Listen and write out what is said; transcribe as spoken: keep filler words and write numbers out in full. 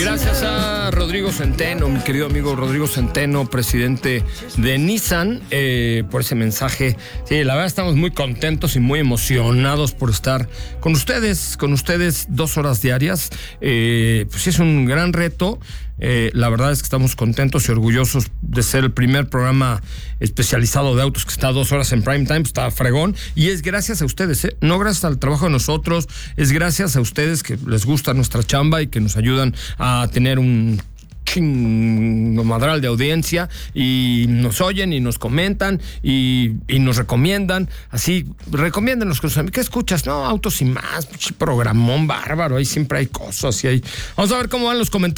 Gracias a Rodrigo Centeno, mi querido amigo Rodrigo Centeno, presidente de Nissan, eh, por ese mensaje. Sí, la verdad estamos muy contentos y muy emocionados por estar con ustedes, con ustedes dos horas diarias. Eh, pues es un gran reto. Eh, la verdad es que estamos contentos y orgullosos de ser el primer programa especializado de autos que está dos horas en prime time, está fregón, y es gracias a ustedes, ¿eh? No gracias al trabajo de nosotros, es gracias a ustedes que les gusta nuestra chamba y que nos ayudan a tener un chingo madral de audiencia y nos oyen y nos comentan y, y nos recomiendan. Así, recomiéndenos con sus amigos. ¿Qué escuchas? No, Autos y Más, programón bárbaro, ahí siempre hay cosas y hay... Vamos a ver cómo van los comentarios.